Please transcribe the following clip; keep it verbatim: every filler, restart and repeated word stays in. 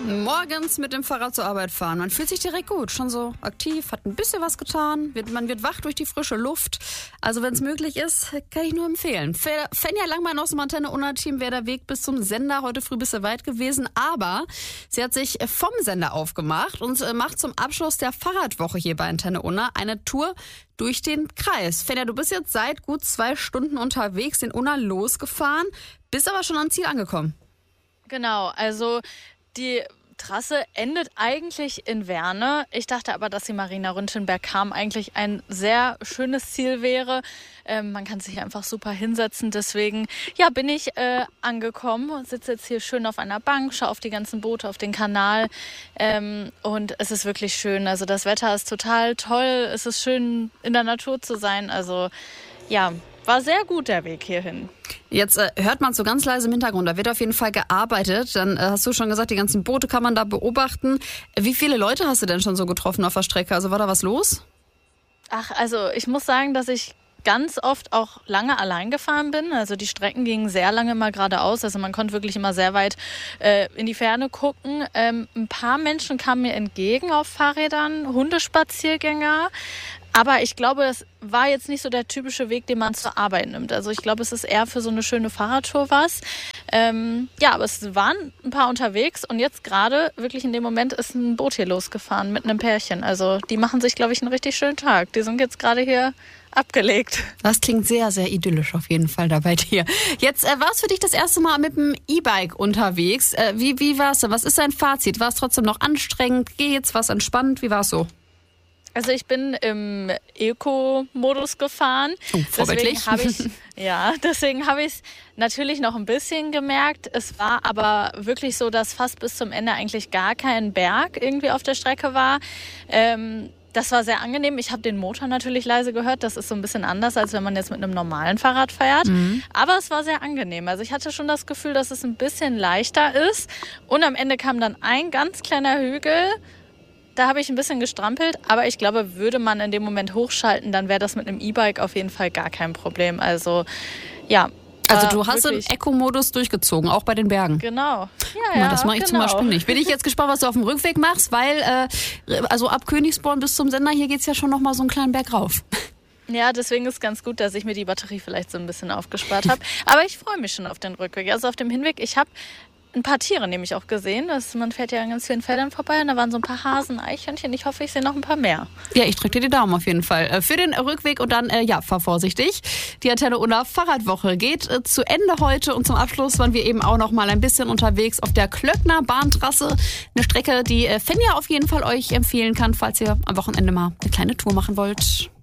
Morgens mit dem Fahrrad zur Arbeit fahren. Man fühlt sich direkt gut, schon so aktiv, hat ein bisschen was getan, wird, man wird wach durch die frische Luft. Also wenn es möglich ist, kann ich nur empfehlen. Fenja Langbein aus dem Antenne-Unna-Team wäre der Weg bis zum Sender. Heute früh bist du weit gewesen, aber sie hat sich vom Sender aufgemacht und macht zum Abschluss der Fahrradwoche hier bei Antenne Unna eine Tour durch den Kreis. Fenja, du bist jetzt seit gut zwei Stunden unterwegs, in Unna losgefahren, bist aber schon am Ziel angekommen. Genau, also die Trasse endet eigentlich in Werne. Ich dachte aber, dass die Marina Rüntgenberg-Cham eigentlich ein sehr schönes Ziel wäre. Ähm, man kann sich einfach super hinsetzen. Deswegen ja, bin ich äh, angekommen, sitze jetzt hier schön auf einer Bank, schaue auf die ganzen Boote, auf den Kanal. Ähm, und es ist wirklich schön. Also das Wetter ist total toll. Es ist schön, in der Natur zu sein. Also ja, war sehr gut der Weg hierhin. Jetzt äh, hört man so ganz leise im Hintergrund, da wird auf jeden Fall gearbeitet. Dann äh, hast du schon gesagt, die ganzen Boote kann man da beobachten. Wie viele Leute hast du denn schon so getroffen auf der Strecke? Also war da was los? Ach, also ich muss sagen, dass ich ganz oft auch lange allein gefahren bin. Also die Strecken gingen sehr lange mal geradeaus. Also man konnte wirklich immer sehr weit äh, in die Ferne gucken. Ähm, ein paar Menschen kamen mir entgegen auf Fahrrädern, Hundespaziergänger. Aber ich glaube, das war jetzt nicht so der typische Weg, den man zur Arbeit nimmt. Also ich glaube, es ist eher für so eine schöne Fahrradtour was. Ähm, ja, aber es waren ein paar unterwegs und jetzt gerade, wirklich in dem Moment, ist ein Boot hier losgefahren mit einem Pärchen. Also die machen sich, glaube ich, einen richtig schönen Tag. Die sind jetzt gerade hier abgelegt. Das klingt sehr, sehr idyllisch auf jeden Fall da bei dir. Jetzt äh, war es für dich das erste Mal mit dem E-Bike unterwegs. Äh, wie wie war es denn? Was ist dein Fazit? War es trotzdem noch anstrengend? Geht's? War es entspannt? Wie war es so? Also ich bin im Eco-Modus gefahren. Oh, vorbildlich. Deswegen habe ich, ja, deswegen habe ich es natürlich noch ein bisschen gemerkt. Es war aber wirklich so, dass fast bis zum Ende eigentlich gar kein Berg irgendwie auf der Strecke war. Ähm, das war sehr angenehm. Ich habe den Motor natürlich leise gehört. Das ist so ein bisschen anders, als wenn man jetzt mit einem normalen Fahrrad fährt. Mhm. Aber es war sehr angenehm. Also ich hatte schon das Gefühl, dass es ein bisschen leichter ist. Und am Ende kam dann ein ganz kleiner Hügel. Da habe ich ein bisschen gestrampelt, aber ich glaube, würde man in dem Moment hochschalten, dann wäre das mit einem E-Bike auf jeden Fall gar kein Problem. Also, ja. Also du hast im Eco-Modus durchgezogen, auch bei den Bergen. Genau. Ja, ja, das mache ich genau. zum Beispiel nicht. Bin ich jetzt gespannt, was du auf dem Rückweg machst, weil äh, also ab Königsborn bis zum Sender, hier geht's ja schon noch mal so einen kleinen Berg rauf. Ja, deswegen ist ganz gut, dass ich mir die Batterie vielleicht so ein bisschen aufgespart habe. Aber ich freue mich schon auf den Rückweg. Also auf dem Hinweg, ich habe ein paar Tiere nämlich auch gesehen. Das, man fährt ja an ganz vielen Feldern vorbei und da waren so ein paar Hasen, Eichhörnchen. Ich hoffe, ich sehe noch ein paar mehr. Ja, ich drücke dir die Daumen auf jeden Fall für den Rückweg und dann, äh, ja, fahr vorsichtig. Die Antenne Unna Fahrradwoche geht äh, zu Ende heute und zum Abschluss waren wir eben auch noch mal ein bisschen unterwegs auf der Klöckner Bahntrasse. Eine Strecke, die äh, Fenja auf jeden Fall euch empfehlen kann, falls ihr am Wochenende mal eine kleine Tour machen wollt.